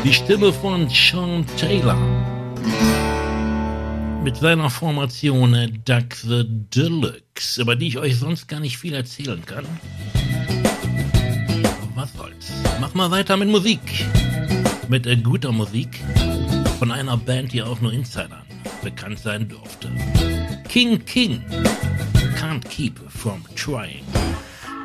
Die Stimme von Sean Taylor mit seiner Formation Duck the Deluxe, über die ich euch sonst gar nicht viel erzählen kann. Was soll's? Mach mal weiter mit Musik. Mit guter Musik von einer Band, die auch nur Insidern bekannt sein durfte. King Can't Keep From Trying.